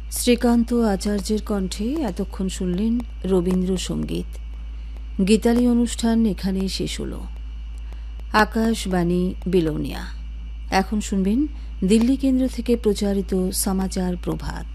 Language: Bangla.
শ্রীকান্ত আচার্যের কণ্ঠে এতক্ষণ শুনলেন রবীন্দ্রসঙ্গীত। গীতালি অনুষ্ঠান এখানেই শেষ হল। আকাশবাণী বিলোনিয়া। এখন শুনবেন দিল্লি কেন্দ্র থেকে প্রচারিত সমাচার প্রভাত।